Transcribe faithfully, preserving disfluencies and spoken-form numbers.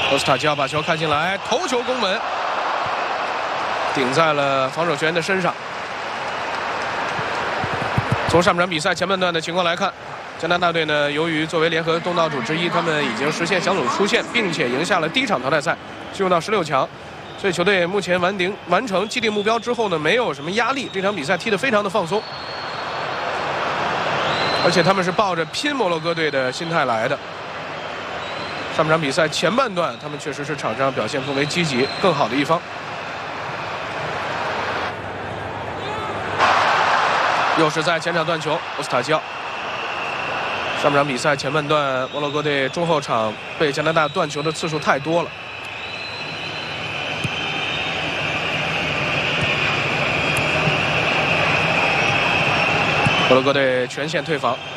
欧斯塔基奥把球看进来，头球攻门，顶在了防守球员的身上。从上半场比赛前半段的情况来看，加拿大队呢，由于作为联合东道主之一，他们已经实现小组出线，并且赢下了第一场淘汰赛，进入到十六强。所以球队目前完定完成既定目标之后呢，没有什么压力，这场比赛踢得非常的放松，而且他们是抱着拼摩洛哥队的心态来的。上半场比赛前半段，他们确实是场上表现更为积极、更好的一方。又是在前场断球，欧斯塔基奥。上半场比赛前半段，摩洛哥队中后场被加拿大断球的次数太多了。摩洛哥队全线退防。